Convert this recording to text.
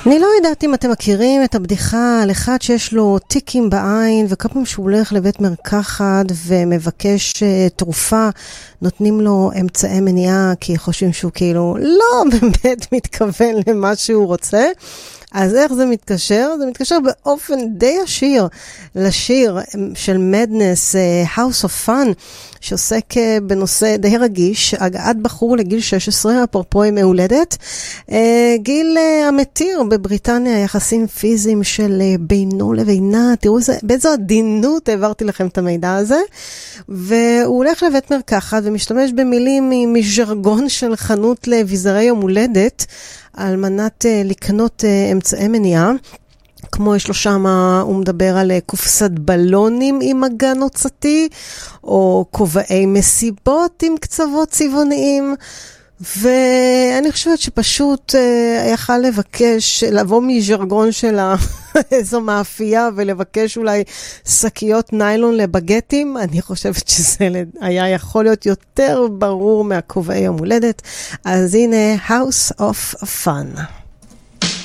אני לא יודעת אם אתם מכירים את הבדיחה על אחד שיש לו טיקים בעין, וכל פעם שהוא הולך לבית מרקחת ומבקש תרופה, נותנים לו אמצעי מניעה, כי חושבים שהוא כאילו לא באמת מתכוון למה שהוא רוצה. אז איך זה מתקשר? זה מתקשר באופן די ישיר לשיר של מדנס, House of Fun, שעוסק בנושא די רגיש, הגעת בחור לגיל 16, אפרופו עם הולדת, גיל המתיר בבריטניה, יחסים פיזיים של בינו לבינה, תראו באיזו עדינות העברתי לכם את המידע הזה, והוא הולך לבית מרקחת ומשתמש במילים מז'רגון של חנות לביזרי יום הולדת, על מנת לקנות אמצעי מניעה, כמו יש לו שם, הוא מדבר על קופסת בלונים עם מגן נוצתי, או כובעי מסיבות עם קצוות צבעוניים, ואני חושבת שפשוט יכל לבקש, לבוא מז'רגון של איזו מאפייה, ולבקש אולי שקיות ניילון לבגטים. אני חושבת שזה היה יכול להיות יותר ברור מהכובעי יום הולדת. אז הנה, House of Fun.